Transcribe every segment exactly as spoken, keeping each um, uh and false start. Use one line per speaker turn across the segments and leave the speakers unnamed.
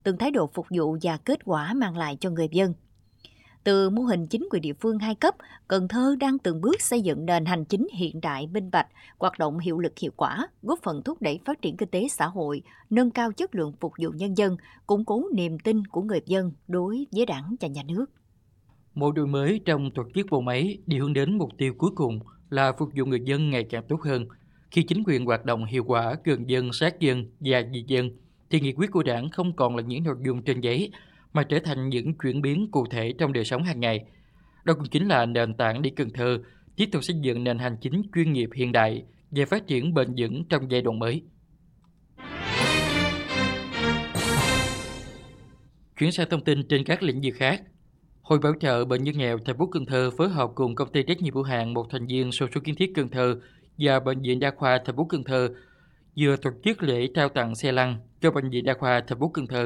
từng thái độ phục vụ và kết quả mang lại cho người dân. Từ mô hình chính quyền địa phương hai cấp, Cần Thơ đang từng bước xây dựng nền hành chính hiện đại minh bạch, hoạt động hiệu lực hiệu quả, góp phần thúc đẩy phát triển kinh tế xã hội, nâng cao chất lượng phục vụ nhân dân, củng cố niềm tin của người dân đối với Đảng và Nhà nước.
Mỗi đổi mới trong tổ chức bộ máy đi hướng đến mục tiêu cuối cùng là phục vụ người dân ngày càng tốt hơn. Khi chính quyền hoạt động hiệu quả, gần dân, sát dân và vì dân, thì nghị quyết của Đảng không còn là những nội dung trên giấy, mà trở thành những chuyển biến cụ thể trong đời sống hàng ngày. Đó cũng chính là nền tảng để Cần Thơ tiếp tục xây dựng nền hành chính chuyên nghiệp hiện đại và phát triển bền vững trong giai đoạn mới. Chuyển sang thông tin trên các lĩnh vực khác. Hội bảo trợ bệnh nhân nghèo thành phố Cần Thơ phối hợp cùng công ty trách nhiệm hữu hạn một thành viên Số số Kiến thiết Cần Thơ và bệnh viện Đa khoa thành phố Cần Thơ vừa tổ chức lễ trao tặng xe lăn cho bệnh viện Đa khoa thành phố Cần Thơ.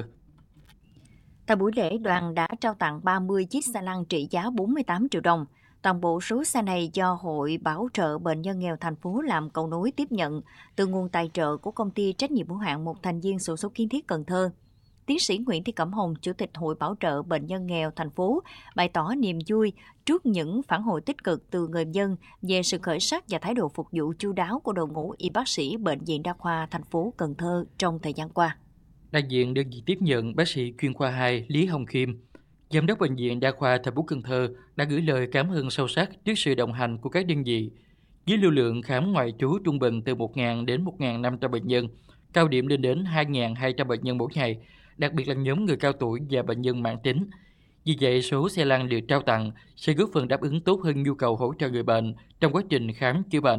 Tại buổi lễ, đoàn đã trao tặng ba mươi chiếc xe lăn trị giá bốn mươi tám triệu đồng. Toàn bộ số xe này do Hội bảo trợ bệnh nhân nghèo thành phố làm cầu nối tiếp nhận từ nguồn tài trợ của công ty trách nhiệm hữu hạn một thành viên Xổ số Kiến thiết Cần Thơ. Tiến sĩ Nguyễn Thị Cẩm Hồng, Chủ tịch Hội bảo trợ bệnh nhân nghèo thành phố, bày tỏ niềm vui trước những phản hồi tích cực từ người dân về sự khởi sắc và thái độ phục vụ chu đáo của đội ngũ y bác sĩ bệnh viện Đa khoa thành phố Cần Thơ trong thời gian qua.
Đại diện đơn vị tiếp nhận bác sĩ chuyên khoa hai Lý Hồng Khiêm, giám đốc bệnh viện Đa khoa thành phố Cần Thơ đã gửi lời cảm ơn sâu sắc trước sự đồng hành của các đơn vị. Với lưu lượng khám ngoại trú trung bình từ một nghìn đến một nghìn năm trăm bệnh nhân, cao điểm lên đến hai nghìn hai trăm bệnh nhân mỗi ngày, đặc biệt là nhóm người cao tuổi và bệnh nhân mãn tính. Vì vậy, số xe lăn được trao tặng sẽ góp phần đáp ứng tốt hơn nhu cầu hỗ trợ người bệnh trong quá trình khám chữa bệnh.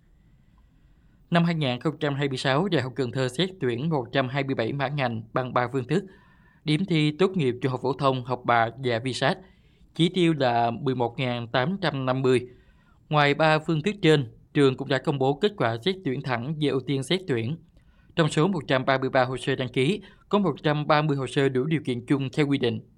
Năm hai nghìn không trăm hai mươi sáu, Đại học Cần Thơ xét tuyển một trăm hai mươi bảy mã ngành bằng ba phương thức. Điểm thi tốt nghiệp trung học phổ thông, học bạ và VSAT. Chỉ tiêu là mười một nghìn tám trăm năm mươi. Ngoài ba phương thức trên, trường cũng đã công bố kết quả xét tuyển thẳng về ưu tiên xét tuyển. Trong số một trăm ba mươi ba hồ sơ đăng ký, có một trăm ba mươi hồ sơ đủ điều kiện chung theo quy định.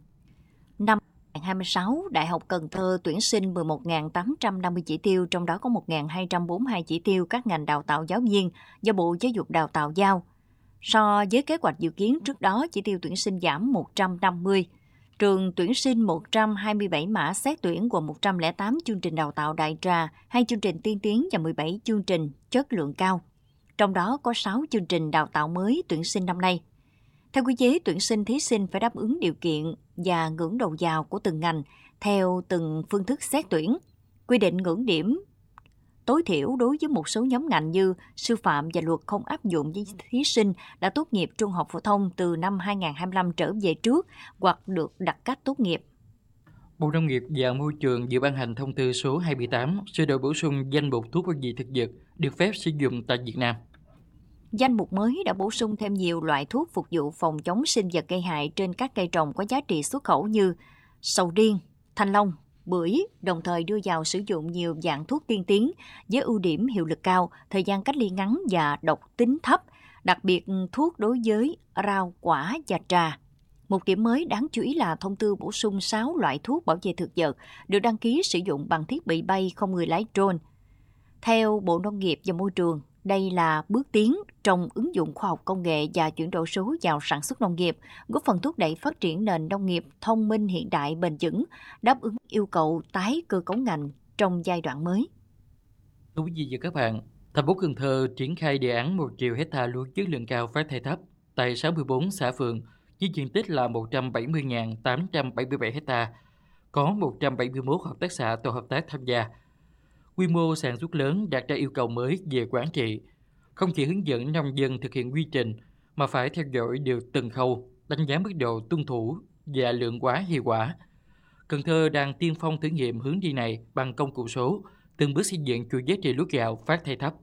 Năm hai nghìn không trăm hai mươi sáu, Đại học Cần Thơ tuyển sinh mười một nghìn tám trăm năm mươi chỉ tiêu, trong đó có một nghìn hai trăm bốn mươi hai chỉ tiêu các ngành đào tạo giáo viên do Bộ Giáo dục Đào tạo giao. So với kế hoạch dự kiến trước đó, chỉ tiêu tuyển sinh giảm một trăm năm mươi. Trường tuyển sinh một trăm hai mươi bảy mã xét tuyển gồm một trăm lẻ tám chương trình đào tạo đại trà, hai chương trình tiên tiến và mười bảy chương trình chất lượng cao. Trong đó có sáu chương trình đào tạo mới tuyển sinh năm nay. Theo quy chế tuyển sinh, thí sinh phải đáp ứng điều kiện và ngưỡng đầu vào của từng ngành theo từng phương thức xét tuyển. Quy định ngưỡng điểm tối thiểu đối với một số nhóm ngành như sư phạm và luật không áp dụng với thí sinh đã tốt nghiệp trung học phổ thông từ năm hai nghìn không trăm hai mươi lăm trở về trước hoặc được đặt cách tốt nghiệp.
Bộ Nông nghiệp và Môi trường vừa ban hành thông tư số hai mươi tám sửa đổi bổ sung danh mục thuốc bảo vệ thực vật được phép sử dụng tại Việt Nam.
Danh mục mới đã bổ sung thêm nhiều loại thuốc phục vụ phòng chống sinh vật gây hại trên các cây trồng có giá trị xuất khẩu như sầu riêng, thanh long, bưởi, đồng thời đưa vào sử dụng nhiều dạng thuốc tiên tiến với ưu điểm hiệu lực cao, thời gian cách ly ngắn và độc tính thấp, đặc biệt thuốc đối với rau quả và trà. Một điểm mới đáng chú ý là thông tư bổ sung sáu loại thuốc bảo vệ thực vật được đăng ký sử dụng bằng thiết bị bay không người lái drone. Theo Bộ Nông nghiệp và Môi trường, đây là bước tiến trong ứng dụng khoa học công nghệ và chuyển đổi số vào sản xuất nông nghiệp, góp phần thúc đẩy phát triển nền nông nghiệp thông minh hiện đại bền vững, đáp ứng yêu cầu tái cơ cấu ngành trong giai đoạn mới.
Thưa quý vị và các bạn, thành phố Cần Thơ triển khai đề án một triệu hectare lúa chất lượng cao phát thải thấp tại sáu mươi bốn xã phường với diện tích là một trăm bảy mươi nghìn tám trăm bảy mươi bảy hectare, có một trăm bảy mươi mốt hợp tác xã tổ hợp tác tham gia. Quy mô sản xuất lớn đặt ra yêu cầu mới về quản trị, không chỉ hướng dẫn nông dân thực hiện quy trình mà phải theo dõi được từng khâu, đánh giá mức độ tuân thủ và lượng quả hiệu quả. Cần Thơ đang tiên phong thử nghiệm hướng đi này bằng công cụ số, từng bước xây dựng chuỗi giá trị lúa gạo phát thải thấp.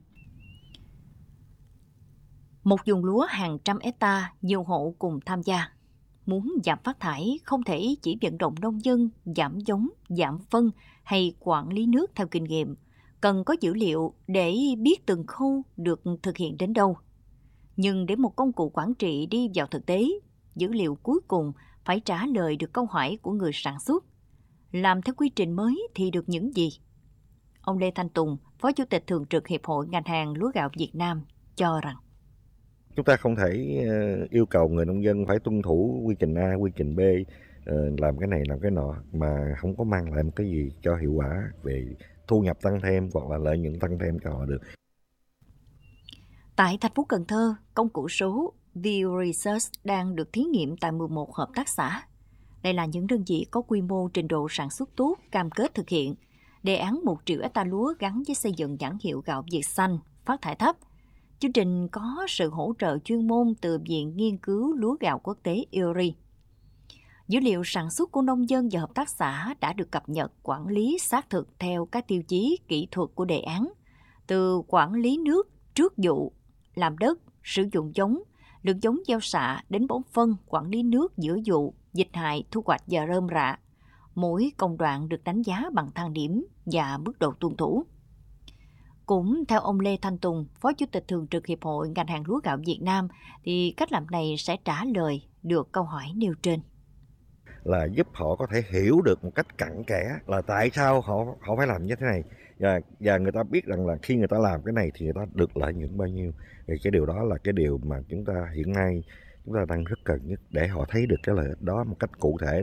Một vùng lúa hàng trăm hecta, nhiều hộ cùng tham gia. Muốn giảm phát thải không thể chỉ vận động nông dân giảm giống, giảm phân hay quản lý nước theo kinh nghiệm. Cần có dữ liệu để biết từng khâu được thực hiện đến đâu. Nhưng để một công cụ quản trị đi vào thực tế, dữ liệu cuối cùng phải trả lời được câu hỏi của người sản xuất. Làm theo quy trình mới thì được những gì? Ông Lê Thanh Tùng, Phó Chủ tịch Thường trực Hiệp hội Ngành hàng Lúa gạo Việt Nam cho rằng
Chúng ta không thể yêu cầu người nông dân phải tuân thủ quy trình A, quy trình B, làm cái này làm cái nọ mà không có mang lại một cái gì cho hiệu quả về thu nhập tăng thêm hoặc là lợi nhuận tăng thêm cho họ được.
Tại thành phố Cần Thơ, công cụ số View Research đang được thí nghiệm tại mười một hợp tác xã. Đây là những đơn vị có quy mô trình độ sản xuất tốt, cam kết thực hiện đề án một triệu hectare lúa gắn với xây dựng nhãn hiệu gạo Việt xanh, phát thải thấp. Chương trình có sự hỗ trợ chuyên môn từ Viện Nghiên cứu Lúa gạo quốc tế i o rờ i. Dữ liệu sản xuất của nông dân và hợp tác xã đã được cập nhật, quản lý xác thực theo các tiêu chí kỹ thuật của đề án, từ quản lý nước trước vụ, làm đất, sử dụng giống, lượng giống gieo xạ đến bón phân, quản lý nước giữa vụ, dịch hại, thu hoạch và rơm rạ. Mỗi công đoạn được đánh giá bằng thang điểm và mức độ tuân thủ. Cũng theo ông Lê Thanh Tùng, Phó Chủ tịch Thường trực Hiệp hội ngành hàng lúa gạo Việt Nam, thì cách làm này sẽ trả lời được câu hỏi nêu trên.
Là giúp họ có thể hiểu được một cách cặn kẽ là tại sao họ họ phải làm như thế này, và và người ta biết rằng là khi người ta làm cái này thì người ta được lợi nhuận bao nhiêu. Thì cái điều đó là cái điều mà chúng ta hiện nay chúng ta đang rất cần nhất để họ thấy được cái lợi ích đó một cách cụ thể.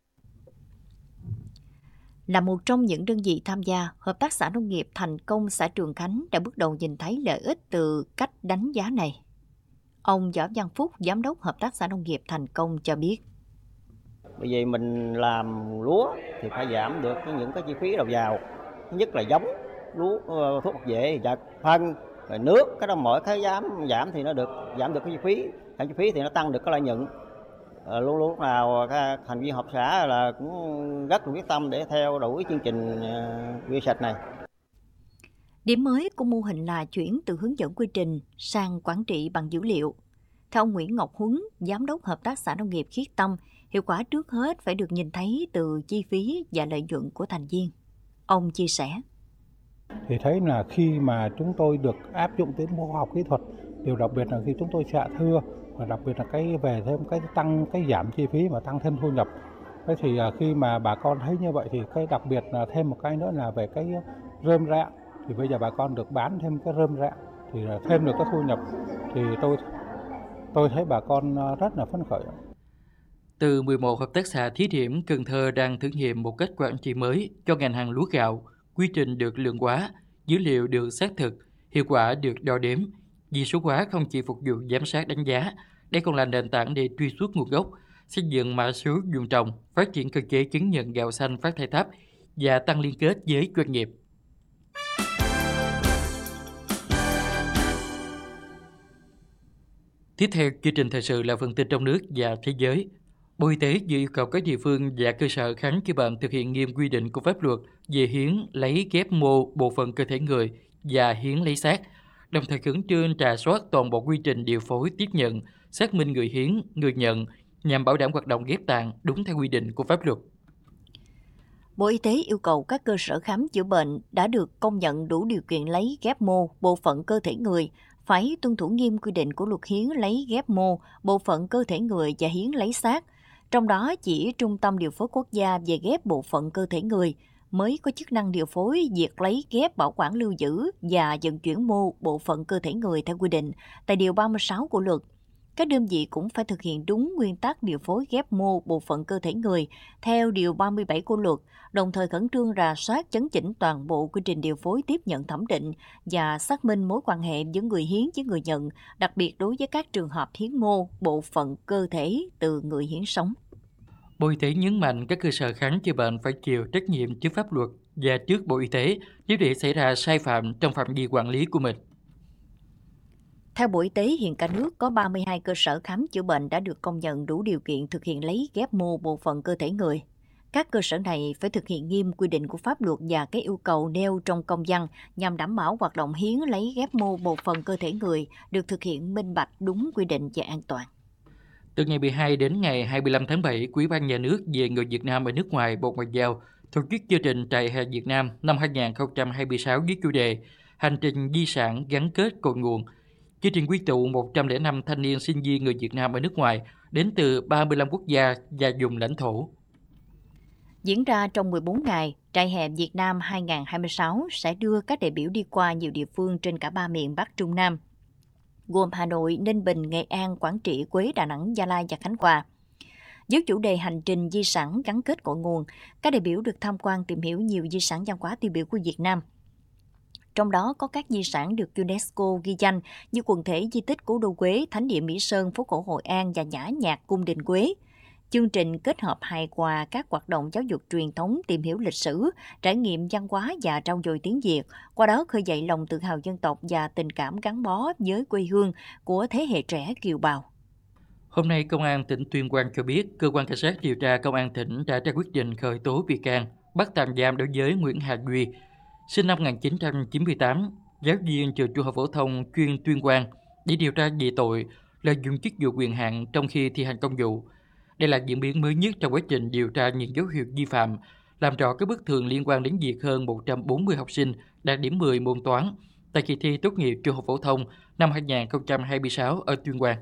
Là một trong những đơn vị tham gia, Hợp tác xã Nông nghiệp Thành Công xã Trường Khánh đã bước đầu nhìn thấy lợi ích từ cách đánh giá này. Ông Võ Văn Phúc, Giám đốc Hợp tác xã Nông nghiệp Thành Công cho biết.
Bởi vì mình làm lúa thì phải giảm được những cái chi phí đầu vào. Thứ nhất là giống, lúa, thuốc bảo vệ, vật, phân, rồi nước. Cái đó mỗi cái giảm giảm thì nó được giảm được cái chi phí. Giảm chi phí thì nó tăng được cái lợi nhuận. À, luôn lúc nào các thành viên hợp xã là cũng rất là quyết tâm để theo đuổi chương trình uh, Việt sạch này.
Điểm mới của mô hình là chuyển từ hướng dẫn quy trình sang quản trị bằng dữ liệu. Theo ông Nguyễn Ngọc Huấn, Giám đốc Hợp tác xã Nông nghiệp Khiết Tâm, hiệu quả trước hết phải được nhìn thấy từ chi phí và lợi nhuận của thành viên. Ông chia sẻ.
Thì thấy là khi mà chúng tôi được áp dụng tiến bộ khoa học kỹ thuật, điều đặc biệt là khi chúng tôi xạ thưa, và đặc biệt là cái về thêm cái tăng cái giảm chi phí và tăng thêm thu nhập. Thế thì khi mà bà con thấy như vậy thì cái đặc biệt là thêm một cái nữa là về cái rơm rạ. Thì bây giờ bà con được bán thêm cái rơm rạ thì thêm được cái thu nhập, thì tôi tôi thấy bà con rất là phấn khởi.
Từ mười một hợp tác xã thí điểm, Cần Thơ đang thử nghiệm một cách quản trị mới cho ngành hàng lúa gạo. Quy trình được lượng hóa, dữ liệu được xác thực, hiệu quả được đo đếm. Vì số hóa không chỉ phục vụ giám sát đánh giá, đây còn là nền tảng để truy xuất nguồn gốc, xây dựng mã số vùng trồng, phát triển cơ chế chứng nhận gạo xanh phát thải thấp và tăng liên kết với doanh nghiệp. Tiếp theo, chương trình thời sự là phần tin trong nước và thế giới. Bộ Y tế vừa yêu cầu các địa phương và cơ sở khám chữa bệnh thực hiện nghiêm quy định của pháp luật về hiến, lấy, ghép mô bộ phận cơ thể người và hiến lấy xác, đồng thời khẩn trương rà soát toàn bộ quy trình điều phối tiếp nhận, xác minh người hiến, người nhận nhằm bảo đảm hoạt động ghép tạng đúng theo quy định của pháp luật.
Bộ Y tế yêu cầu các cơ sở khám chữa bệnh đã được công nhận đủ điều kiện lấy ghép mô bộ phận cơ thể người phải tuân thủ nghiêm quy định của luật hiến lấy ghép mô bộ phận cơ thể người và hiến lấy xác. Trong đó chỉ Trung tâm Điều phối Quốc gia về ghép bộ phận cơ thể người mới có chức năng điều phối việc lấy ghép, bảo quản, lưu giữ và vận chuyển mô bộ phận cơ thể người theo quy định tại Điều ba mươi sáu của luật. Các đơn vị cũng phải thực hiện đúng nguyên tắc điều phối ghép mô bộ phận cơ thể người theo Điều ba mươi bảy của luật, đồng thời khẩn trương rà soát chấn chỉnh toàn bộ quy trình điều phối tiếp nhận thẩm định và xác minh mối quan hệ giữa người hiến với người nhận, đặc biệt đối với các trường hợp hiến mô bộ phận cơ thể từ người hiến sống.
Bộ Y tế nhấn mạnh các cơ sở khám chữa bệnh phải chịu trách nhiệm trước pháp luật và trước Bộ Y tế nếu để xảy ra sai phạm trong phạm vi quản lý của mình.
Theo Bộ Y tế, hiện cả nước có ba mươi hai cơ sở khám chữa bệnh đã được công nhận đủ điều kiện thực hiện lấy ghép mô bộ phận cơ thể người. Các cơ sở này phải thực hiện nghiêm quy định của pháp luật và các yêu cầu nêu trong công văn nhằm đảm bảo hoạt động hiến lấy ghép mô bộ phận cơ thể người được thực hiện minh bạch, đúng quy định và an toàn.
Từ ngày mười hai đến ngày hai mươi lăm tháng bảy, Ủy ban Nhà nước về người Việt Nam ở nước ngoài Bộ Ngoại giao tổ chức chương trình Trại hè Việt Nam năm hai không hai sáu với chủ đề Hành trình di sản gắn kết cội nguồn. Chương trình quy tụ một trăm lẻ năm thanh niên sinh viên người Việt Nam ở nước ngoài đến từ ba mươi lăm quốc gia và vùng lãnh thổ.
Diễn ra trong mười bốn ngày, Trại hè Việt Nam hai không hai sáu sẽ đưa các đại biểu đi qua nhiều địa phương trên cả ba miền Bắc Trung Nam. gồm Hà Nội, Ninh Bình, Nghệ An, Quảng Trị, Quế, Đà Nẵng, Gia Lai và Khánh Hòa. Với chủ đề hành trình di sản gắn kết cội nguồn, các đại biểu được tham quan tìm hiểu nhiều di sản văn hóa tiêu biểu của Việt Nam. Trong đó có các di sản được UNESCO ghi danh như quần thể di tích Cố đô Quế, Thánh địa Mỹ Sơn, phố cổ Hội An và nhã nhạc cung đình Quế. Chương trình kết hợp hài hòa các hoạt động giáo dục truyền thống, tìm hiểu lịch sử, trải nghiệm văn hóa và trau dồi tiếng Việt, qua đó khơi dậy lòng tự hào dân tộc và tình cảm gắn bó với quê hương của thế hệ trẻ kiều bào.
Hôm nay, Công an tỉnh Tuyên Quang cho biết, Cơ quan Cảnh sát điều tra Công an tỉnh đã ra quyết định khởi tố bị can, bắt tạm giam đối với Nguyễn Hà Duy, sinh năm một nghìn chín trăm chín mươi tám, giáo viên trường Trung học phổ thông chuyên Tuyên Quang, để điều tra về tội lợi dụng chức vụ quyền hạn trong khi thi hành công vụ. Đây là diễn biến mới nhất trong quá trình điều tra những dấu hiệu vi phạm, làm rõ các bất thường liên quan đến việc hơn một trăm bốn mươi học sinh đạt điểm mười môn toán tại kỳ thi tốt nghiệp trung học phổ thông năm hai nghìn không trăm hai mươi sáu ở Tuyên Quang.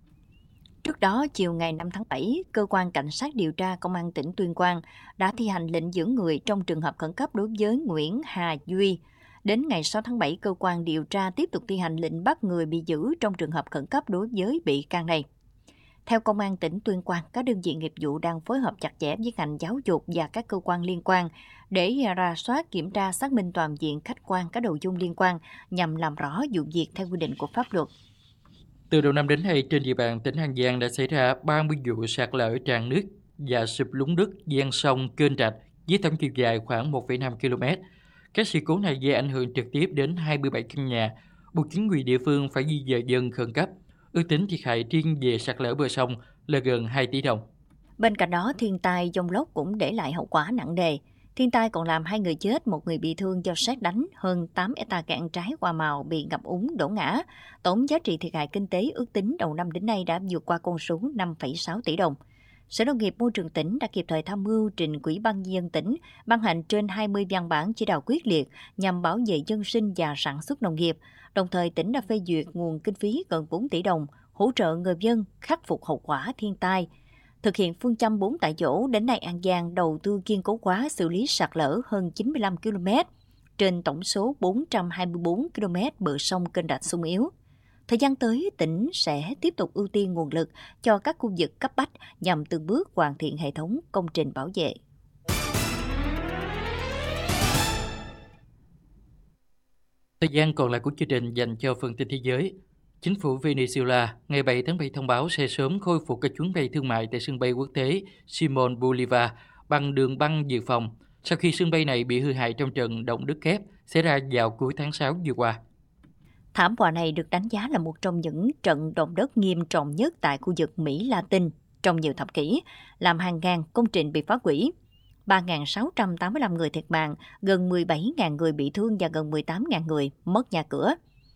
Trước đó, chiều ngày năm tháng bảy, Cơ quan Cảnh sát điều tra Công an tỉnh Tuyên Quang đã thi hành lệnh giữ người trong trường hợp khẩn cấp đối với Nguyễn Hà Duy. Đến ngày sáu tháng bảy, cơ quan điều tra tiếp tục thi hành lệnh bắt người bị giữ trong trường hợp khẩn cấp đối với bị can này. Theo Công an tỉnh Tuyên Quang, các đơn vị nghiệp vụ đang phối hợp chặt chẽ với ngành giáo dục và các cơ quan liên quan để rà soát, kiểm tra, xác minh toàn diện, khách quan các nội dung liên quan nhằm làm rõ vụ việc theo quy định của pháp luật.
Từ đầu năm đến nay, trên địa bàn tỉnh An Giang đã xảy ra ba mươi vụ sạt lở tràn nước và sụp lún đất ven sông, kênh rạch với tổng chiều dài khoảng một phẩy năm ki lô mét. Các sự cố này gây ảnh hưởng trực tiếp đến hai mươi bảy căn nhà, buộc chính quyền địa phương phải di dời dân khẩn cấp. Ước tính thiệt hại riêng về sạt lở bờ sông là gần hai tỷ đồng.
Bên cạnh đó, thiên tai dông lốc cũng để lại hậu quả nặng nề. Thiên tai còn làm hai người chết, một người bị thương do sét đánh, hơn tám hectare cây ăn trái hoa màu bị ngập úng đổ ngã. Tổng giá trị thiệt hại kinh tế ước tính đầu năm đến nay đã vượt qua con số năm phẩy sáu tỷ đồng. Sở Nông nghiệp Môi trường tỉnh đã kịp thời tham mưu trình Ủy ban nhân dân tỉnh ban hành trên hai mươi văn bản chỉ đạo quyết liệt nhằm bảo vệ dân sinh và sản xuất nông nghiệp. Đồng thời, tỉnh đã phê duyệt nguồn kinh phí gần bốn tỷ đồng hỗ trợ người dân khắc phục hậu quả thiên tai. Thực hiện phương châm bốn tại chỗ, đến nay An Giang đầu tư kiên cố hóa xử lý sạt lở hơn chín mươi lăm ki lô mét trên tổng số bốn trăm hai mươi bốn ki lô mét bờ sông, kênh rạch sung yếu. Thời gian tới, tỉnh sẽ tiếp tục ưu tiên nguồn lực cho các khu vực cấp bách nhằm từng bước hoàn thiện hệ thống công trình bảo vệ.
Thời gian còn lại của chương trình dành cho phần tin thế giới. Chính phủ Venezuela ngày bảy tháng bảy thông báo sẽ sớm khôi phục các chuyến bay thương mại tại sân bay quốc tế Simón Bolívar bằng đường băng dự phòng sau khi sân bay này bị hư hại trong trận động đất kép xảy ra vào cuối tháng sáu vừa qua.
Thảm họa này được đánh giá là một trong những trận động đất nghiêm trọng nhất tại khu vực Mỹ Latin trong nhiều thập kỷ, làm hàng ngàn công trình bị phá hủy. ba nghìn sáu trăm tám mươi lăm người thiệt mạng, gần mười bảy nghìn người bị thương và gần mười tám nghìn người mất nhà cửa.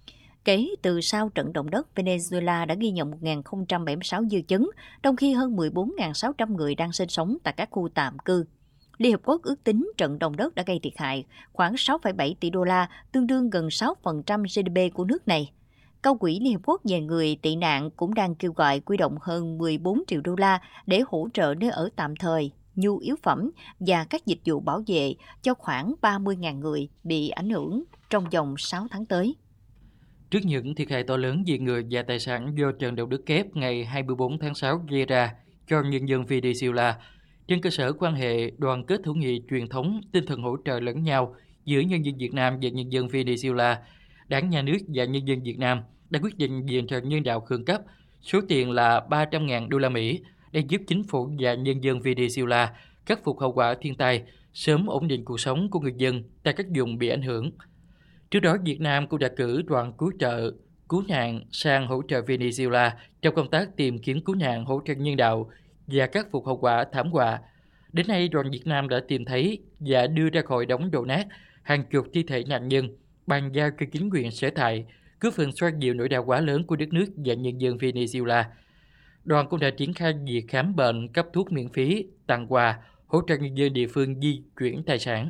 Kể từ sau trận động đất, Venezuela đã ghi nhận một nghìn không trăm bảy mươi sáu dư chấn, trong khi hơn mười bốn nghìn sáu trăm người đang sinh sống tại các khu tạm cư. Liên Hợp Quốc ước tính trận động đất đã gây thiệt hại khoảng sáu phẩy bảy tỷ đô la, tương đương gần sáu phần trăm giê đê pê của nước này. Cao quỹ Liên Hợp Quốc về người tị nạn cũng đang kêu gọi quy động hơn mười bốn triệu đô la để hỗ trợ nơi ở tạm thời, nhu yếu phẩm và các dịch vụ bảo vệ cho khoảng ba mươi nghìn người bị ảnh hưởng trong vòng sáu tháng tới.
Trước những thiệt hại to lớn về người và tài sản do trận động đất kép ngày hai mươi bốn tháng sáu gây ra cho nhân dân Venezuela, trên cơ sở quan hệ đoàn kết hữu nghị truyền thống, tinh thần hỗ trợ lẫn nhau giữa nhân dân Việt Nam và nhân dân Venezuela, Đảng, Nhà nước và nhân dân Việt Nam đã quyết định viện trợ nhân đạo khẩn cấp số tiền là ba trăm nghìn đô la Mỹ để giúp chính phủ và nhân dân Venezuela khắc phục hậu quả thiên tai, sớm ổn định cuộc sống của người dân tại các vùng bị ảnh hưởng. Trước đó, Việt Nam cũng đã cử đoàn cứu trợ, cứu nạn sang hỗ trợ Venezuela trong công tác tìm kiếm cứu nạn, hỗ trợ nhân đạo và khắc phục hậu quả thảm họa. Đến nay, đoàn Việt Nam đã tìm thấy và đưa ra khỏi đống đổ nát hàng chục thi thể nạn nhân, bàn giao cho chính quyền sở tại, góp phần xoa dịu nỗi đau quá lớn của đất nước và nhân dân Venezuela. Đoàn cũng đã triển khai việc khám bệnh, cấp thuốc miễn phí, tặng quà, hỗ trợ nhân dân địa phương di chuyển tài sản.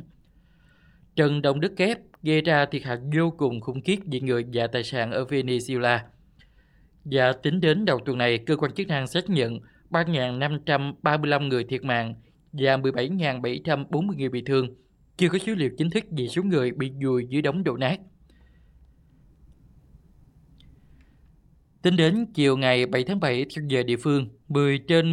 Trận động đất kép gây ra thiệt hại vô cùng khủng khiếp về người và tài sản ở Venezuela. Và tính đến đầu tuần này, cơ quan chức năng xác nhận ba nghìn năm trăm ba mươi lăm người thiệt mạng và mười bảy nghìn bảy trăm bốn mươi người bị thương. Chưa có số liệu chính thức về số người bị vùi dưới đống đổ nát. Tính đến chiều ngày bảy tháng bảy theo giờ địa phương, mười trên